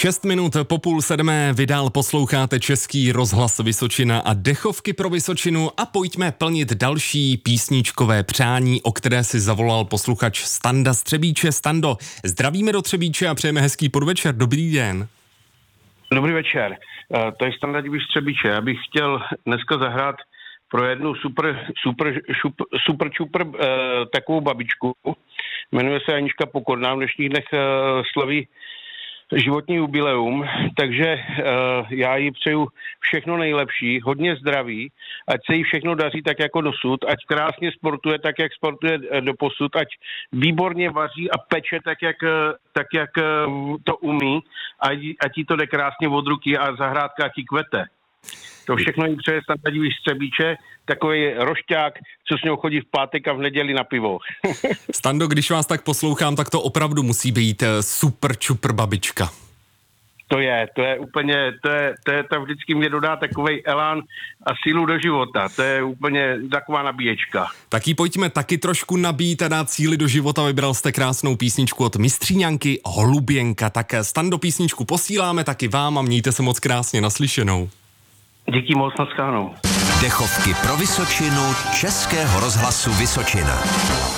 6 minut po 6:30 vydal, posloucháte Český rozhlas Vysočina a dechovky pro Vysočinu a pojďme plnit další písničkové přání, o které si zavolal posluchač Standa z Třebíče. Stando, zdravíme do Třebíče a přejeme hezký podvečer. Dobrý den. Dobrý večer. To je Standa z Třebíče. Já bych chtěl dneska zahrát pro jednu super takovou babičku. Jmenuje se Anička Pokorná, v dnešních dnech slaví životní jubileum, takže já jí přeju všechno nejlepší, hodně zdraví, ať se jí všechno daří tak jako dosud, ať krásně sportuje tak, jak sportuje doposud, ať výborně vaří a peče tak, jak to umí, ať jí to jde krásně od ruky a zahrádka ať jí kvete. To všechno jí přeje Standa z Třebíče, takový rošťák, co s něho chodí v pátek a v neděli na pivo. Stando, když vás tak poslouchám, tak to opravdu musí být super čupr babička. To je úplně, to vždycky mě dodá takovej elán a sílu do života. To je úplně taková nabíječka. Tak jí pojďme taky trošku nabít a dát síly do života. Vybral jste krásnou písničku od Mistříňanky Holuběnka. Tak Stando, písničku posíláme taky vám a mějte se moc krásně, naslyšenou. Díky moc, naschánou. Dechovky pro Vysočinu Českého rozhlasu Vysočina.